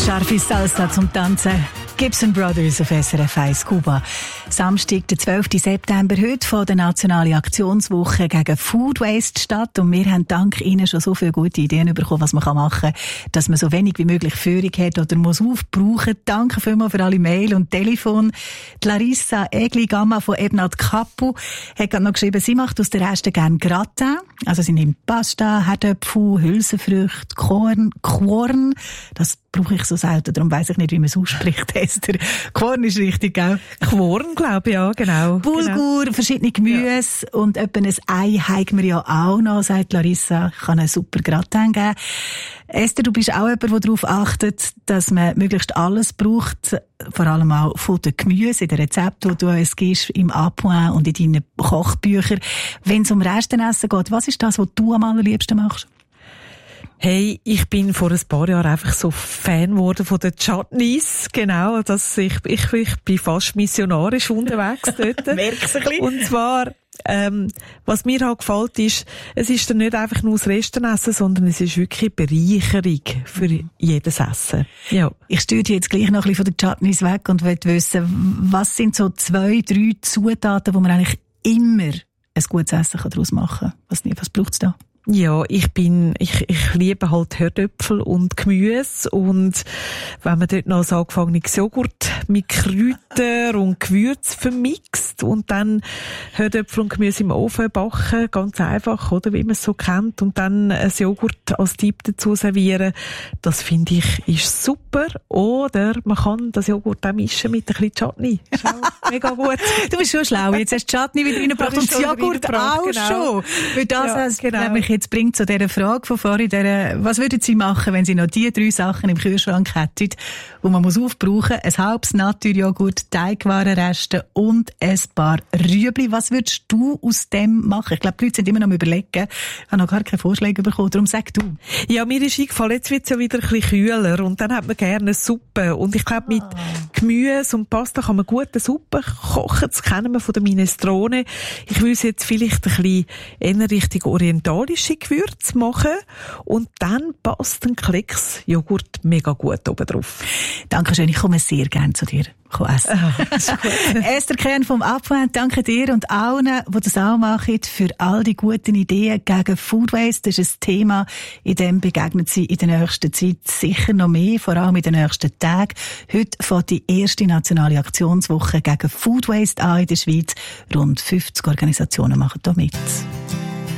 Scharfe Salsa zum Tanzen. Gibson Brothers auf SRF 1 Kuba. Samstag, der 12. September, heute von der nationalen Aktionswoche gegen Food Waste statt. Und wir haben dank Ihnen schon so viele gute Ideen bekommen, was man machen kann, dass man so wenig wie möglich Führung hat oder muss aufbrauchen. Danke vielmals für alle Mail und Telefon. Die Larissa Egli-Gamma von Ebnat Kapu hat gerade noch geschrieben, sie macht aus den Resten gerne Gratin. Also sie nimmt Pasta, Herdöpfel, Hülsenfrüchte, Korn. Das brauche ich so selten, darum weiss ich nicht, wie man es ausspricht, Esther. Korn ist richtig, gell? Korn, glaube ich, ja, genau. Bulgur, genau. Verschiedene Gemüse und etwa ein Ei haben wir ja auch noch, sagt Larissa. Ich kann einen super Gratin geben. Esther, du bist auch jemand, der darauf achtet, dass man möglichst alles braucht, vor allem auch von den Gemüse, in den Rezepten, die du uns gibst, im Appoint und in deinen Kochbüchern. Wenn es um Restenessen geht, was ist das, was du am allerliebsten machst? Hey, ich bin vor ein paar Jahren einfach so Fan geworden von den Chutneys. Genau, ich bin fast missionarisch unterwegs dort. Merkst du ein bisschen? Und zwar, was mir halt gefällt ist, es ist dann nicht einfach nur das Restenessen, sondern es ist wirklich Bereicherung für jedes Essen. Ja. Ich stehe jetzt gleich noch ein bisschen von den Chutneys weg und möchte wissen, was sind so 2, 3 Zutaten, wo man eigentlich immer ein gutes Essen daraus machen kann? Was braucht es da? Ja, ich liebe halt Herdöpfel und Gemüse und wenn man dort noch ein angefangenes Joghurt mit Kräutern und Gewürz vermixt und dann Herdöpfel und Gemüse im Ofen backen, ganz einfach, oder, wie man es so kennt, und dann ein Joghurt als Tipp dazu servieren, das finde ich ist super. Oder man kann das Joghurt auch mischen mit ein bisschen Chutney. Ist auch mega gut. Du bist schon schlau, jetzt hast du Chutney wieder reingebracht und das Joghurt auch genau. Schon. Für das nämlich jetzt bringt zu dieser Frage von vorhin, was würden Sie machen, wenn Sie noch die 3 Sachen im Kühlschrank hätten, die man muss aufbrauchen? Ein halbes Naturjoghurt, Teigwarenreste und ein paar Rüebli. Was würdest du aus dem machen? Ich glaube, die Leute sind immer noch am Überlegen. Ich habe noch gar keine Vorschläge bekommen. Darum sag du. Ja, mir ist eingefallen, jetzt wird es ja wieder ein bisschen kühler und dann hat man gerne eine Suppe. Und ich glaube, mit Gemüse und Pasta kann man gut eine Suppe kochen. Das kennen wir von der Minestrone. Ich will es jetzt vielleicht ein bisschen eher Richtung orientalische Gewürze machen und dann passt ein Klecks Joghurt mega gut oben drauf. Dankeschön, ich komme sehr gerne zu dir essen. Esther Kern vom Appoint, danke dir und allen, die das auch machen, für all die guten Ideen gegen Food Waste. Das ist ein Thema, in dem begegnet Sie in der nächsten Zeit sicher noch mehr, vor allem in den nächsten Tagen. Heute fängt die erste nationale Aktionswoche gegen Food Waste an in der Schweiz. Rund 50 Organisationen machen da mit.